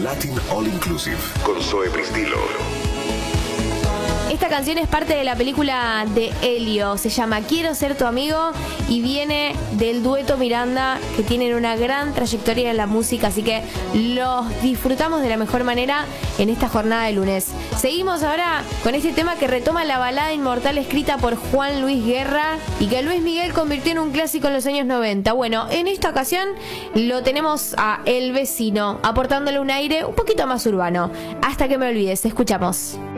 Latin All Inclusive con Zoe Pristilo. Esta canción es parte de la película de Elio, se llama Quiero ser tu amigo y viene del dueto Miranda, que tienen una gran trayectoria en la música, así que los disfrutamos de la mejor manera en esta jornada de lunes. Seguimos ahora con este tema que retoma la balada inmortal escrita por Juan Luis Guerra y que Luis Miguel convirtió en un clásico en los años 90. Bueno, en esta ocasión lo tenemos a El Vecino, aportándole un aire un poquito más urbano. Hasta que me olvides, escuchamos.